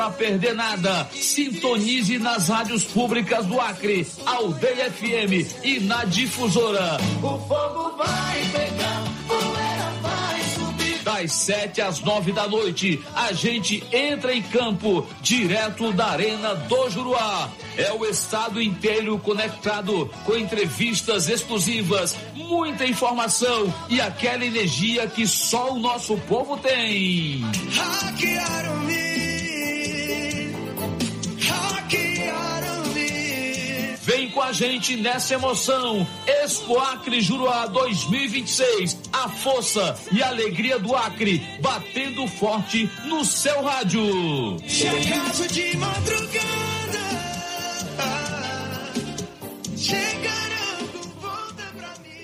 Não perder nada, sintonize nas rádios públicas do Acre, Aldeia FM e na Difusora. O fogo vai pegar, poeira vai subir. Das 7 às 9 da noite, a gente entra em campo, direto da Arena do Juruá. É o estado inteiro conectado, com entrevistas exclusivas, muita informação e aquela energia que só o nosso povo tem. Hackearam-me. Vem com a gente nessa emoção. Expo Acre Juruá 2026. A força e a alegria do Acre batendo forte no seu rádio. Se acaso de madrugada chegarão com volta pra mim.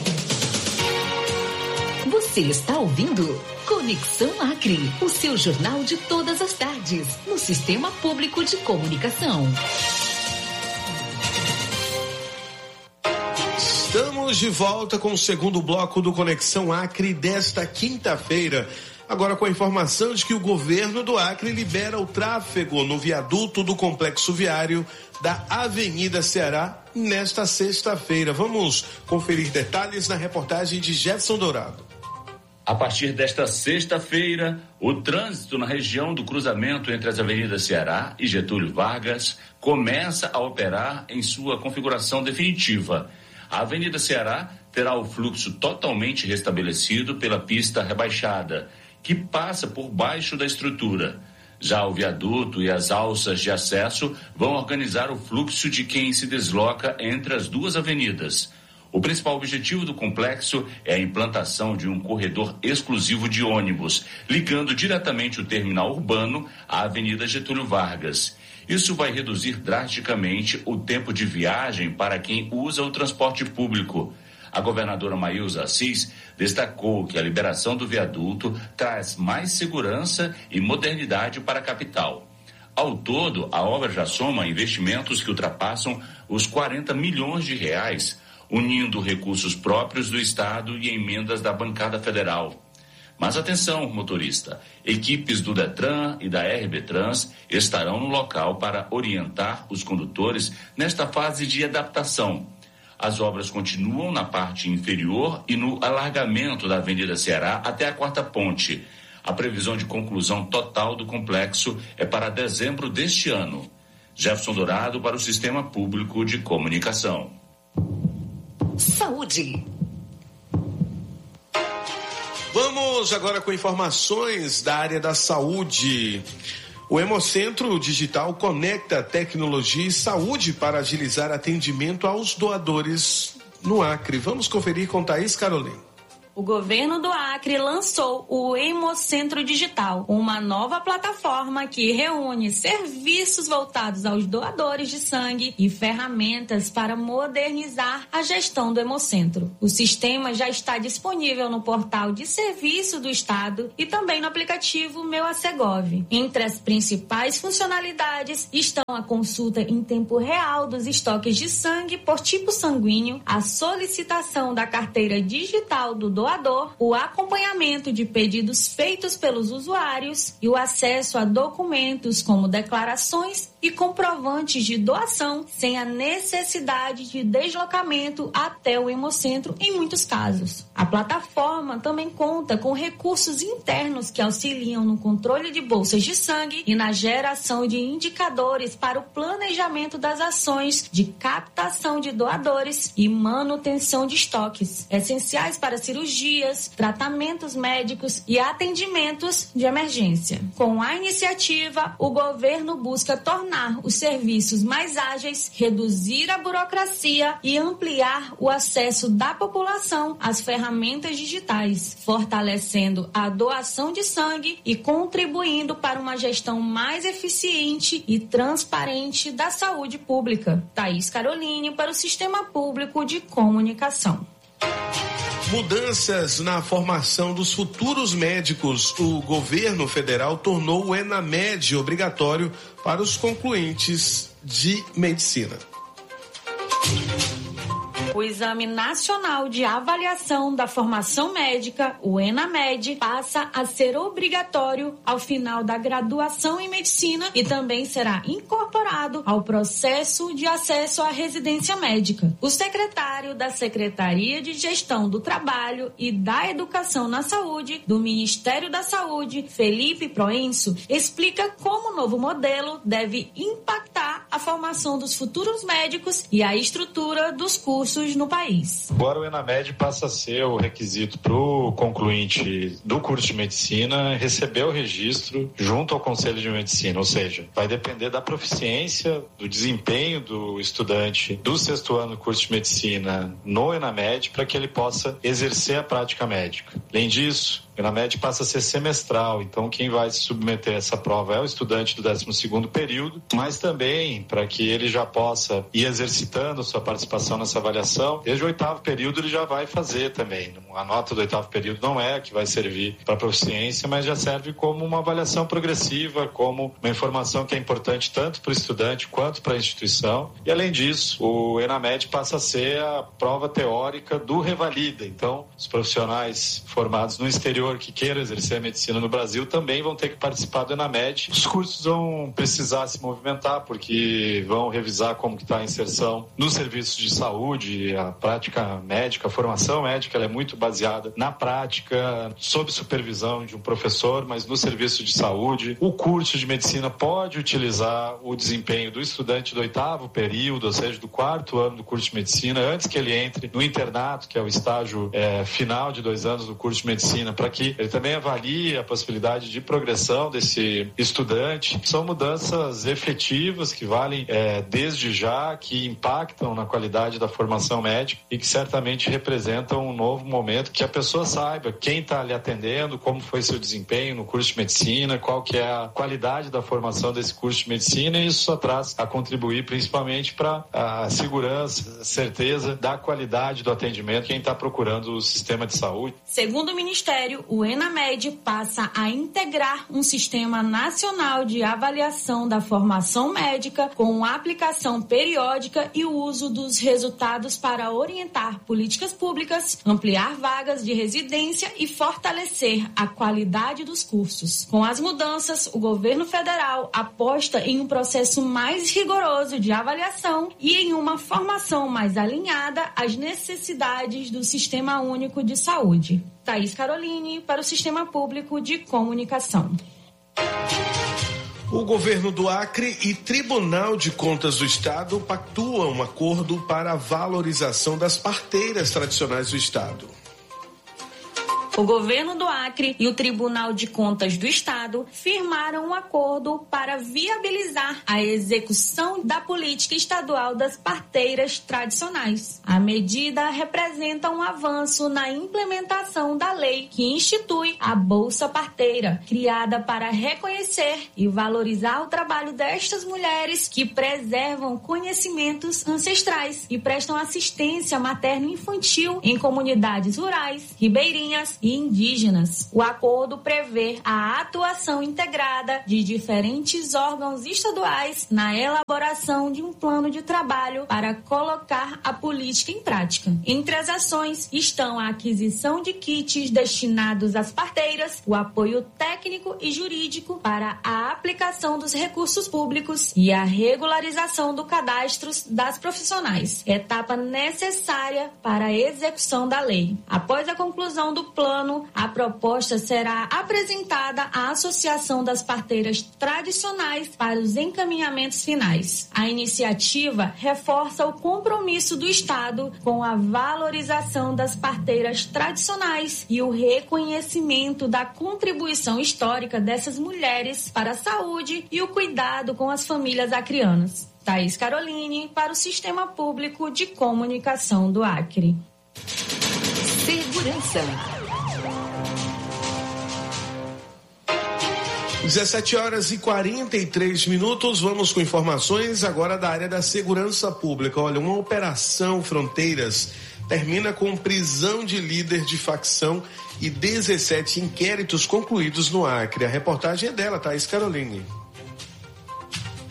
Você está ouvindo Conexão Acre, o seu jornal de todas as tardes, no Sistema Público de Comunicação. Estamos de volta com o segundo bloco do Conexão Acre desta quinta-feira. Agora com a informação de que o governo do Acre libera o tráfego no viaduto do complexo viário da Avenida Ceará nesta sexta-feira. Vamos conferir detalhes na reportagem de Jefferson Dourado. A partir desta sexta-feira, o trânsito na região do cruzamento entre as avenidas Ceará e Getúlio Vargas começa a operar em sua configuração definitiva. A Avenida Ceará terá o fluxo totalmente restabelecido pela pista rebaixada, que passa por baixo da estrutura. Já o viaduto e as alças de acesso vão organizar o fluxo de quem se desloca entre as duas avenidas. O principal objetivo do complexo é a implantação de um corredor exclusivo de ônibus, ligando diretamente o terminal urbano à Avenida Getúlio Vargas. Isso vai reduzir drasticamente o tempo de viagem para quem usa o transporte público. A governadora Maílza Assis destacou que a liberação do viaduto traz mais segurança e modernidade para a capital. Ao todo, a obra já soma investimentos que ultrapassam os 40 milhões de reais, unindo recursos próprios do Estado e emendas da bancada federal. Mas atenção, motorista, equipes do Detran e da RB Trans estarão no local para orientar os condutores nesta fase de adaptação. As obras continuam na parte inferior e no alargamento da Avenida Ceará até a Quarta Ponte. A previsão de conclusão total do complexo é para dezembro deste ano. Jefferson Dourado para o Sistema Público de Comunicação. Saúde. Vamos agora com informações da área da saúde. O Hemocentro Digital conecta tecnologia e saúde para agilizar atendimento aos doadores no Acre. Vamos conferir com Thaís Carolina. O governo do Acre lançou o Hemocentro Digital, uma nova plataforma que reúne serviços voltados aos doadores de sangue e ferramentas para modernizar a gestão do Hemocentro. O sistema já está disponível no portal de serviço do Estado e também no aplicativo Meu Acegov. Entre as principais funcionalidades estão a consulta em tempo real dos estoques de sangue por tipo sanguíneo, a solicitação da carteira digital do doador, o acompanhamento de pedidos feitos pelos usuários e o acesso a documentos como declarações e comprovantes de doação sem a necessidade de deslocamento até o Hemocentro em muitos casos. A plataforma também conta com recursos internos que auxiliam no controle de bolsas de sangue e na geração de indicadores para o planejamento das ações de captação de doadores e manutenção de estoques, essenciais para cirurgias, tratamentos médicos e atendimentos de emergência. Com a iniciativa, o governo busca tornar os serviços mais ágeis, reduzir a burocracia e ampliar o acesso da população às ferramentas digitais, fortalecendo a doação de sangue e contribuindo para uma gestão mais eficiente e transparente da saúde pública. Thaís Caroline para o Sistema Público de Comunicação. Mudanças na formação dos futuros médicos. O governo federal tornou o ENAMED obrigatório para os concluintes de medicina. O Exame Nacional de Avaliação da Formação Médica, o ENAMED, passa a ser obrigatório ao final da graduação em medicina e também será incorporado ao processo de acesso à residência médica. O secretário da Secretaria de Gestão do Trabalho e da Educação na Saúde, do Ministério da Saúde, Felipe Proenço, explica como o novo modelo deve impactar a formação dos futuros médicos e a estrutura dos cursos no país. Agora o ENAMED passa a ser o requisito para o concluinte do curso de medicina receber o registro junto ao Conselho de Medicina, ou seja, vai depender da proficiência, do desempenho do estudante do 6º ano do curso de medicina no ENAMED para que ele possa exercer a prática médica. Além disso, o ENAMED passa a ser semestral, então quem vai se submeter a essa prova é o estudante do 12º período, mas também para que ele já possa ir exercitando sua participação nessa avaliação, desde o 8º período ele já vai fazer também. A nota do 8º período não é a que vai servir para a proficiência, mas já serve como uma avaliação progressiva, como uma informação que é importante tanto para o estudante quanto para a instituição. E além disso, o ENAMED passa a ser a prova teórica do Revalida. Então, os profissionais formados no exterior que queiram exercer a medicina no Brasil também vão ter que participar do ENAMED. Os cursos vão precisar se movimentar porque vão revisar como que está a inserção nos serviços de saúde, a prática médica, a formação médica, ela é muito baseada na prática, sob supervisão de um professor, mas no serviço de saúde. O curso de medicina pode utilizar o desempenho do estudante do 8º período, ou seja, do 4º ano do curso de medicina, antes que ele entre no internato, que é o estágio final de 2 anos do curso de medicina, para que ele também avalie a possibilidade de progressão desse estudante. São mudanças efetivas que valem desde já, que impactam na qualidade da formação médica e que certamente representam um novo momento, que a pessoa saiba quem está lhe atendendo, como foi seu desempenho no curso de medicina, qual que é a qualidade da formação desse curso de medicina, e isso só traz a contribuir principalmente para a segurança, a certeza da qualidade do atendimento quem está procurando o sistema de saúde. Segundo o Ministério, o ENAMED passa a integrar um sistema nacional de avaliação da formação médica com aplicação periódica e o uso dos resultados para orientar políticas públicas, ampliar vagas de residência e fortalecer a qualidade dos cursos. Com as mudanças, o governo federal aposta em um processo mais rigoroso de avaliação e em uma formação mais alinhada às necessidades do Sistema Único de Saúde. Thaís Caroline, para o Sistema Público de Comunicação. O governo do Acre e Tribunal de Contas do Estado pactuam um acordo para a valorização das parteiras tradicionais do Estado. O governo do Acre e o Tribunal de Contas do Estado firmaram um acordo para viabilizar a execução da política estadual das parteiras tradicionais. A medida representa um avanço na implementação da lei que institui a Bolsa Parteira, criada para reconhecer e valorizar o trabalho destas mulheres que preservam conhecimentos ancestrais e prestam assistência materno-infantil em comunidades rurais, ribeirinhas e indígenas. O acordo prevê a atuação integrada de diferentes órgãos estaduais na elaboração de um plano de trabalho para colocar a política em prática. Entre as ações estão a aquisição de kits destinados às parteiras, o apoio técnico e jurídico para a aplicação dos recursos públicos e a regularização do cadastro das profissionais, etapa necessária para a execução da lei. Após a conclusão do plano, a proposta será apresentada à Associação das Parteiras Tradicionais para os encaminhamentos finais. A iniciativa reforça o compromisso do Estado com a valorização das parteiras tradicionais e o reconhecimento da contribuição histórica dessas mulheres para a saúde e o cuidado com as famílias acreanas. Thaís Caroline, para o Sistema Público de Comunicação do Acre. Segurança. 17h43, vamos com informações agora da área da segurança pública. Olha, uma operação Fronteiras termina com prisão de líder de facção e 17 inquéritos concluídos no Acre. A reportagem é dela, Thaís Caroline.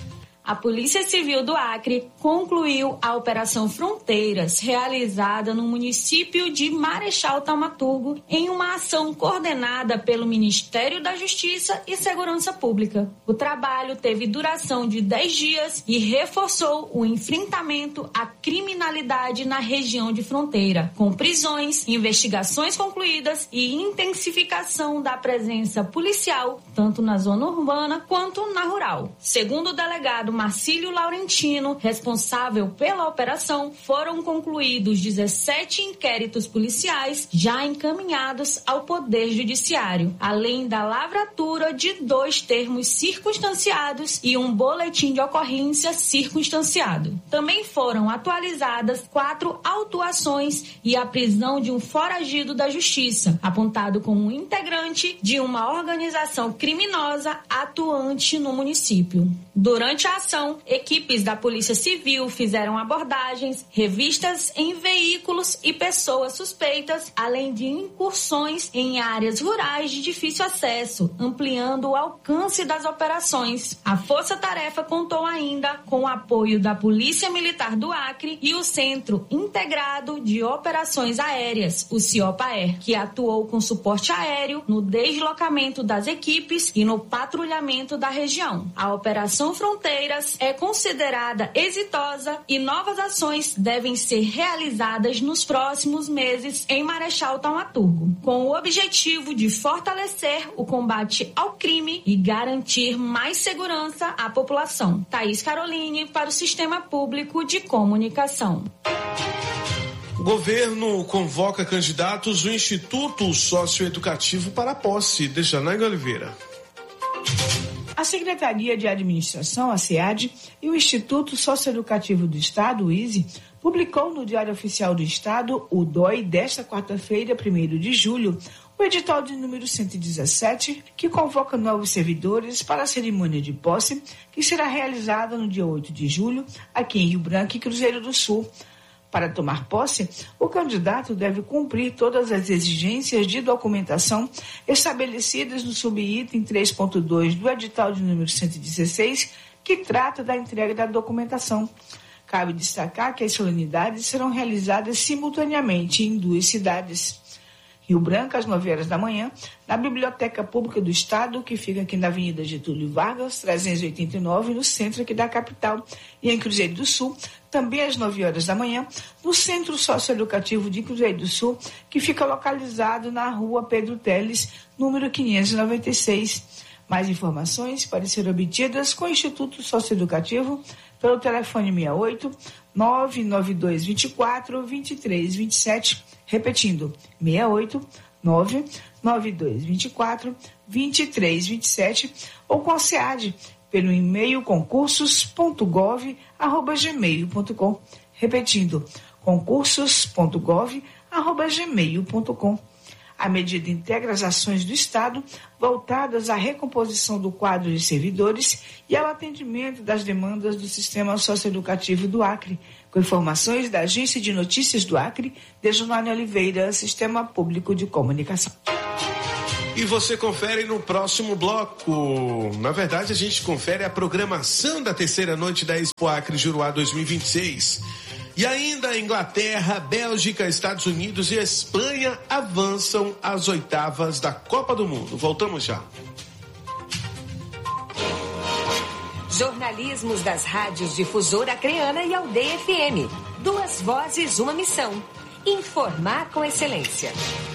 A Polícia Civil do Acre concluiu a Operação Fronteiras, realizada no município de Marechal Thaumaturgo, em uma ação coordenada pelo Ministério da Justiça e Segurança Pública. O trabalho teve duração de 10 dias e reforçou o enfrentamento à criminalidade na região de fronteira, com prisões, investigações concluídas e intensificação da presença policial, tanto na zona urbana quanto na rural. Segundo o delegado Marcílio Laurentino, responsável pela operação, foram concluídos 17 inquéritos policiais já encaminhados ao Poder Judiciário, além da lavratura de 2 termos circunstanciados e um boletim de ocorrência circunstanciado. Também foram atualizadas 4 autuações e a prisão de um foragido da Justiça, apontado como integrante de uma organização criminosa atuante no município. Durante a ação, equipes da Polícia Civil fizeram abordagens, revistas em veículos e pessoas suspeitas, além de incursões em áreas rurais de difícil acesso, ampliando o alcance das operações. A Força Tarefa contou ainda com o apoio da Polícia Militar do Acre e o Centro Integrado de Operações Aéreas, o CIOPAER, que atuou com suporte aéreo no deslocamento das equipes e no patrulhamento da região. A Operação Fronteiras é considerada exitosa e novas ações devem ser realizadas nos próximos meses em Marechal Thaumaturgo, com o objetivo de fortalecer o combate ao crime e garantir mais segurança à população. Thaís Caroline, para o Sistema Público de Comunicação. O governo convoca candidatos do Instituto Socioeducativo para a posse. Janaína Oliveira. A Secretaria de Administração, a SEAD, e o Instituto Socioeducativo do Estado, o ISE, publicou no Diário Oficial do Estado, o DOI, desta quarta-feira, 1º de julho, o edital de número 117, que convoca novos servidores para a cerimônia de posse, que será realizada no dia 8 de julho, aqui em Rio Branco e Cruzeiro do Sul. Para tomar posse, o candidato deve cumprir todas as exigências de documentação estabelecidas no subitem 3.2 do edital de número 116, que trata da entrega da documentação. Cabe destacar que as solenidades serão realizadas simultaneamente em 2 cidades. Rio Branco, às 9 horas da manhã, na Biblioteca Pública do Estado, que fica aqui na Avenida Getúlio Vargas, 389, no centro aqui da capital. E em Cruzeiro do Sul, também às 9 horas da manhã, no Centro Socioeducativo de Cruzeiro do Sul, que fica localizado na Rua Pedro Teles, número 596. Mais informações podem ser obtidas com o Instituto Socioeducativo pelo telefone 68 992 24 23 27, repetindo, 68 992 24 23 27, ou com a SEAD pelo e-mail concursos.gov@gmail.com, repetindo, concursos.gov@gmail.com. A medida integra as ações do Estado voltadas à recomposição do quadro de servidores e ao atendimento das demandas do Sistema Socioeducativo do Acre. Com informações da Agência de Notícias do Acre, Dejanaína Oliveira, Sistema Público de Comunicação. E você confere no próximo bloco. Na verdade, a gente confere a programação da terceira noite da Expo Acre Juruá 2026. E ainda a Inglaterra, Bélgica, Estados Unidos e Espanha avançam às oitavas da Copa do Mundo. Voltamos já. Jornalismos das rádios Difusora Acreana e Aldeia FM. 2 vozes, uma missão. Informar com excelência.